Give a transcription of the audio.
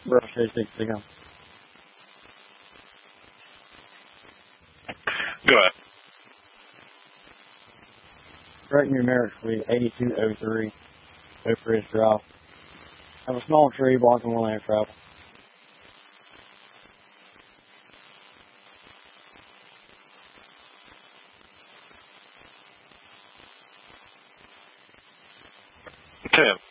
Brush 86 again. Go ahead. Correct numeric fleet 8203, Oak Ridge Drive. Have a small tree blocking one lane of travel. Okay.